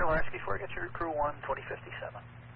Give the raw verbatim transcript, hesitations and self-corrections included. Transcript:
Rescue four, get your crew one, twenty fifty-seven.